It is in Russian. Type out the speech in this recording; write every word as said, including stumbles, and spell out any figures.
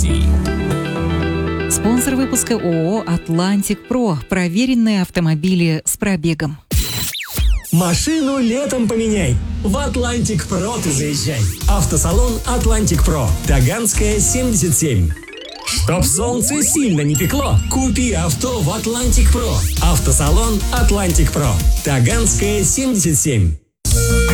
России. Спонсор выпуска ООО «Атлантик Про». Проверенные автомобили с пробегом. Машину летом поменяй. В Атлантик Про ты заезжай. Автосалон Атлантик Про. Таганская, семьдесят семь. Чтоб солнце сильно не пекло, купи авто в Атлантик Про. Автосалон Атлантик Про. Таганская, семьдесят семь.